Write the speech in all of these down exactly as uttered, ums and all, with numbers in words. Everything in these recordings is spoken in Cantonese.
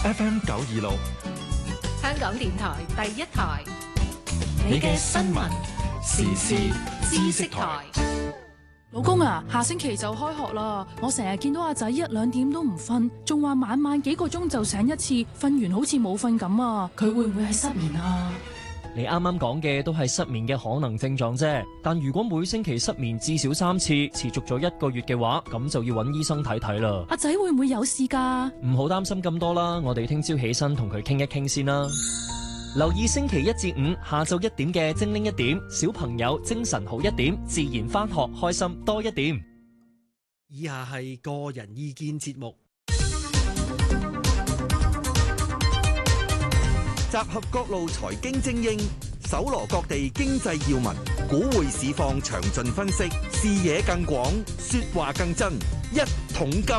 F M 九二六， 香港電台第一台， 你嘅新聞時事知識台。 老公啊，下星期就開學啦，我成日見到阿仔一兩點都唔瞓，仲話晚晚幾個鐘就醒一次，瞓完好似冇瞓咁啊！佢會唔會係失眠啊？ 你啱啱講嘅都係失眠嘅可能症狀啫，但如果每星期失眠至少三次，持續咗一個月嘅話，咁就要揾醫生睇睇啦。 阿仔會唔會有事㗎？ 唔好擔心咁多啦，我哋聽朝起身同佢傾一傾先啦。留意星期一至五下晝一點嘅精靈一點，小朋友精神好一點，自然返學開心多一點。 以下係個人意見節目， 集合各路財經精英，搜羅各地經濟要聞，股匯市況詳盡分析，視野更廣，說話更真。一桶金。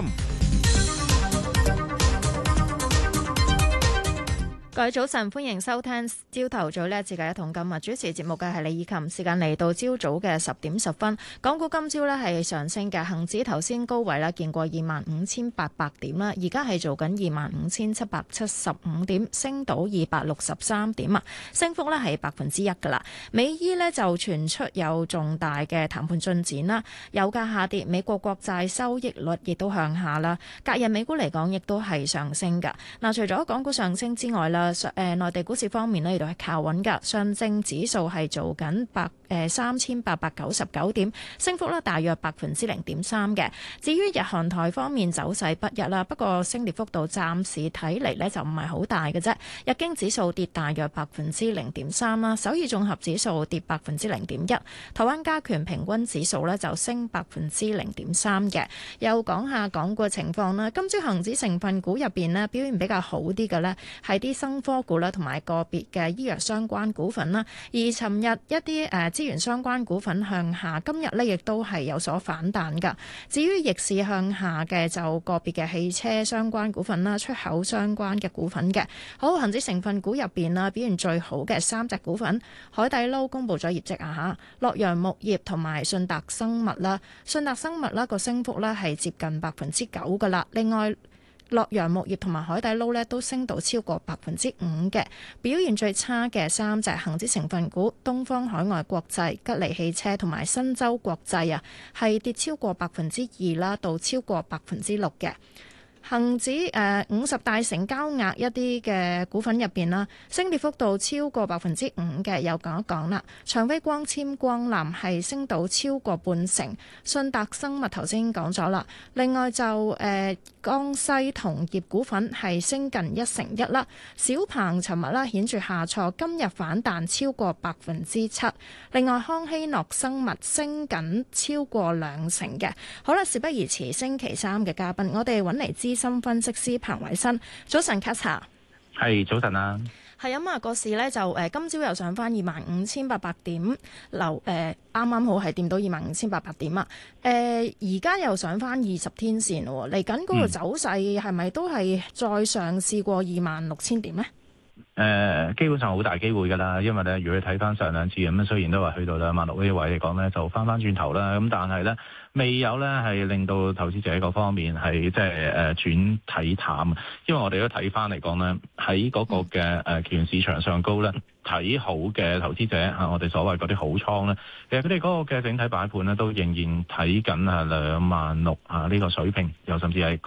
各位早晨，歡迎收聽朝頭早呢一節嘅一桶金啊！主持節目嘅係李以琴，時間嚟到朝早嘅十點十分。港股今朝呢係上升嘅，恒指頭先高位啦，見過二萬五千八百點啦，而家係做緊二萬五千七百七十五點，升到二百六十三點啊，升幅呢係百分之一噶啦。美伊呢就傳出有重大嘅談判進展啦，油價下跌，美國國債收益率亦都向下啦。隔日美股嚟講，亦都係上升噶。嗱，除咗港股上升之外啦。誒內地股市方面呢，亦都係靠穩㗎。上證指數係做緊百誒三千八百九十九點，升幅咧大約百分之零點三嘅。至於日韓台方面走勢不一啦，不過升跌幅度暫時睇嚟呢就唔係好大嘅啫。日經指數跌大約百分之零點三啦，首爾綜合指數跌百分之零點一，台灣加權平均指數呢就升百分之零點三嘅。又講下港股嘅情況啦，今朝恒指成分股入邊呢表現比較好啲嘅呢係啲生科股啦，同埋個別嘅醫藥相關股份啦。而尋日一啲誒資源相關股份向下，今日呢亦都係有所反彈㗎。至於逆市向下嘅就個別嘅汽車相關股份啦，出口相關嘅股份嘅。好，恒指成分股入邊啦，表現最好嘅三隻股份，海底撈公布咗業績啊嚇，洛陽木業同埋信達生物啦，信達生物啦個升幅咧係接近百分之九㗎啦。另外洛陽木業同埋海底撈咧都升到超過百分之五嘅。表現最差嘅三隻恒指成分股，東方海外國際、吉利汽車同埋新洲國際啊，係跌超過百分之二啦，到超過百分之六嘅。恒指誒五十大成交額一啲嘅股份入邊啦，升跌幅度超過百分之五嘅，又講一講啦。長飛光纖光纜係升到超過半成，信達生物頭先講咗啦。另外就誒、呃、江西銅業股份係升近一成一啦。小鵬尋日啦顯著下挫，今日反彈超過百分之七。另外康希諾生物升緊超過兩成嘅。好啦，事不宜遲，星期三嘅嘉賓，我哋揾嚟資深分析師彭偉新。早晨，Kata。 係早晨啊。 係咁啊，個市呢就誒、呃、今朝又上翻二萬五千八百點，留誒啱啱好係掂到二萬五千八百點啊。誒而家又上翻二十天線喎，嚟緊嗰個走勢係咪都係再嘗試過二萬六千點呢？ 誒、呃，基本上好大機會㗎啦，因為咧，如果你睇翻上兩次咁，雖然都話去到兩萬六呢位嚟講咧，就翻翻轉頭啦。咁但係咧，未有咧係令到投資者嗰方面係即係誒轉睇淡。因為我哋都睇翻嚟講咧，喺嗰個嘅誒期權市場上高咧，睇好嘅投資者啊，我哋所謂嗰啲好倉咧，其實佢哋嗰個嘅整體擺盤咧，都仍然睇緊啊兩萬六啊呢個水平，又甚至係